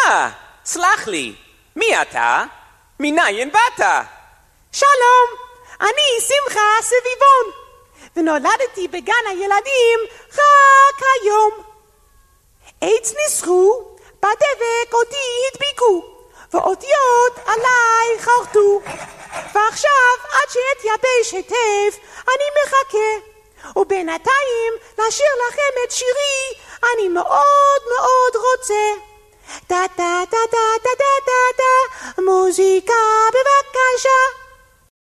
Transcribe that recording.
סלח לי, מי אתה? מניין באת? שלום, אני שמחה סביבון, ונולדתי בגן הילדים רק היום. עץ ניסחו, בדבק אותי הדביקו, ואותיות עליי חרטו, ועכשיו עד שאתייבש היטב אני מחכה, ובינתיים לשיר לכם את שירי אני מאוד מאוד רוצה. דה דה דה דה דה דה דה, מוזיקה בבקשה.